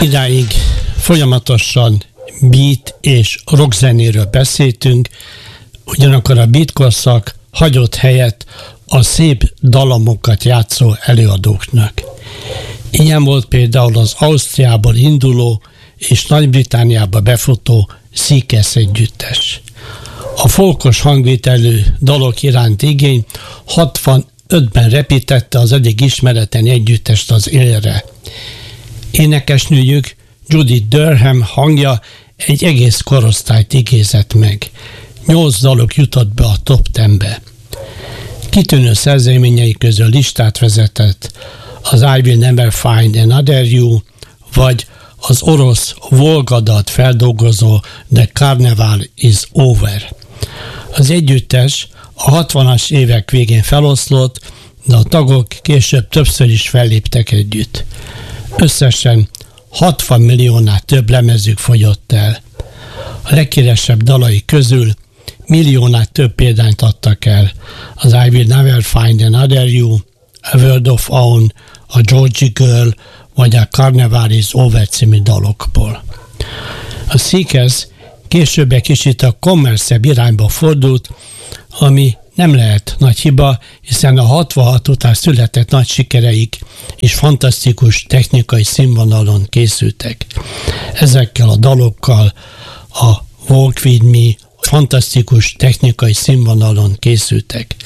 Idáig folyamatosan beat és rock zenéről beszéltünk, ugyanakkor a beat korszak hagyott helyet a szép dalamokat játszó előadóknak. Ilyen volt például az Ausztriából induló és Nagy-Britanniába befutó Seekers együttes. A folkos hangvételű dalok iránt igény 65-ben repítette az eddig ismeretlen együttest az élre. Énekesnőjük Judith Durham hangja egy egész korosztályt igézett meg. 8 dalok jutott be a top 10-be. Kitűnő szerzeményei közül listát vezetett az I Will Never Find Another You, vagy az orosz Volga-dalt feldolgozó The Carnival is Over. Az együttes a 60-as évek végén feloszlott, de a tagok később többször is felléptek együtt. Összesen 60 milliónál több lemezük fogyott el. A leghíresebb dalai közül milliónál több példányt adtak el az I Will Never Find Another You, A World of Own, a Georgie Girl vagy a Carnival is Over című dalokból. A Seekers később egy kicsit a kommerszebb irányba fordult, ami nem lehet nagy hiba, hiszen a 66 után született nagy sikereik és fantasztikus technikai színvonalon készültek. Ezekkel a dalokkal a Walk With Me fantasztikus technikai színvonalon készültek.